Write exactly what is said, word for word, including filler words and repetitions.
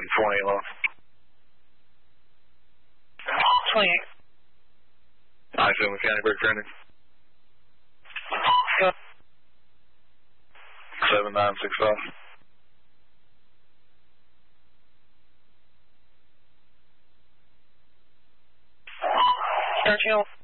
twenty low. twenty-eight. I assume with County Bridge trending. Yep. seven nine six five. thirteen.